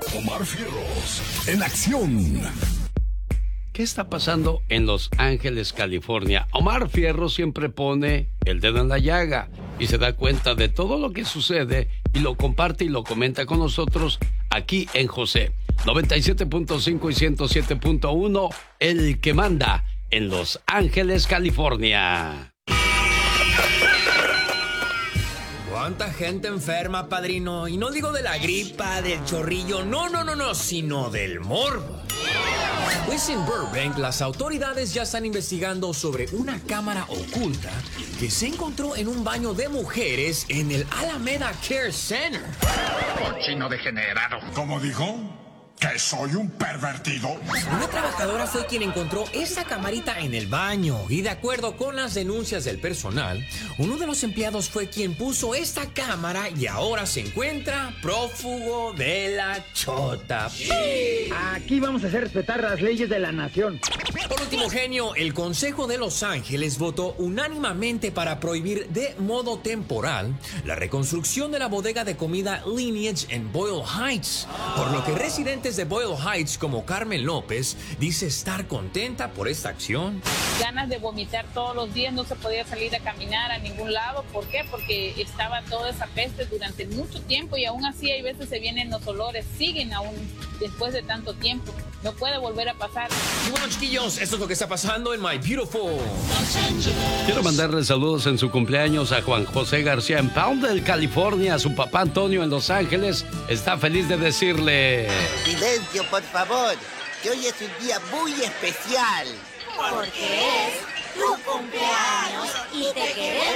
Omar Fierros, en acción. ¿Qué está pasando en Los Ángeles, California? Omar Fierro siempre pone el dedo en la llaga y se da cuenta de todo lo que sucede y lo comparte y lo comenta con nosotros aquí en José 97.5 y 107.1, el que manda en Los Ángeles, California. ¿Cuánta gente enferma, padrino? Y no digo de la gripa, del chorrillo, no, sino del morbo. Pues en Burbank, las autoridades ya están investigando sobre una cámara oculta que se encontró en un baño de mujeres en el Alameda Care Center. Cochino degenerado. ¿Cómo dijo? ¿Que soy un pervertido? Una trabajadora fue quien encontró esa camarita en el baño y de acuerdo con las denuncias del personal, uno de los empleados fue quien puso esta cámara y ahora se encuentra prófugo de la chota. Aquí vamos a hacer respetar las leyes de la nación. Por último, genio, el Consejo de Los Ángeles votó unánimemente para prohibir de modo temporal la reconstrucción de la bodega de comida Lineage en Boyle Heights, por lo que residentes de Boyle Heights como Carmen López dice estar contenta por esta acción. Ganas de vomitar todos los días, no se podía salir a caminar a ningún lado. ¿Por qué? Porque estaba toda esa peste durante mucho tiempo y aún así hay veces se vienen los olores, siguen aún después de tanto tiempo. No puede volver a pasar. Y bueno, chiquillos, esto es lo que está pasando en My Beautiful. Quiero mandarle saludos en su cumpleaños a Juan José García en Poundale, California. A su papá Antonio en Los Ángeles está feliz de decirle... Silencio, por favor, que hoy es un día muy especial. Porque es tu cumpleaños y te queremos.